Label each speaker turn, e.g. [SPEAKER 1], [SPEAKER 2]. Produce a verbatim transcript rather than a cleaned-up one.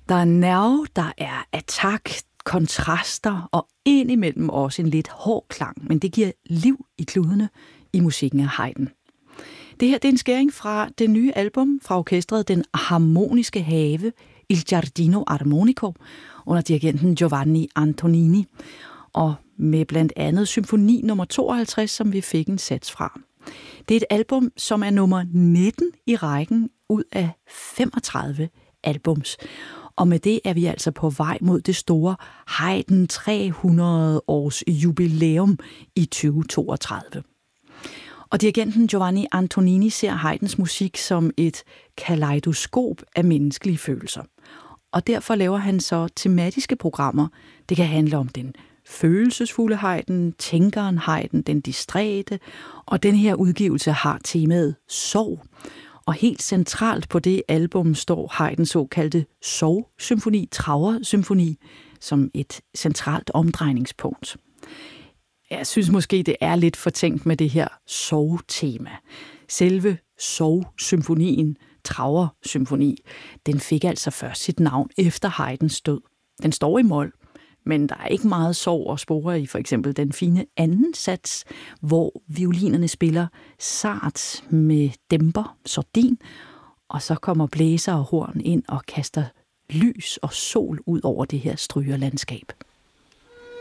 [SPEAKER 1] Der er nerve, der er attack, kontraster og indimellem også en lidt hård klang, men det giver liv i kludene i musikken af Haydn. Det her det er en skæring fra det nye album fra orkestret Den Harmoniske Have, Il Giardino Armonico, under dirigenten Giovanni Antonini, og med blandt andet symfoni nummer tooghalvtreds, som vi fik en sats fra. Det er et album, som er nummer nitten i rækken ud af femogtredive albums. Og med det er vi altså på vej mod det store Haydn tre hundrede års jubilæum i tyve toogtredive. Og dirigenten Giovanni Antonini ser Haydns musik som et kaleidoskop af menneskelige følelser. Og derfor laver han så tematiske programmer. Det kan handle om den følelsesfulde Haydn, tænkeren Haydn, den distræte, og den her udgivelse har temaet sorg. Og helt centralt på det album står Haydns såkaldte sorgsymfoni, Trauersymfoni, som et centralt omdrejningspunkt. Jeg synes måske, det er lidt fortænkt med det her sorgtema. Selve sorgsymfonien, Trauersymfoni, den fik altså først sit navn efter Haydns død. Den står i mol, men der er ikke meget sorg at spore i for eksempel den fine anden sats, hvor violinerne spiller sart med dæmper, sordin, og så kommer blæser og horn ind og kaster lys og sol ud over det her strygerlandskab.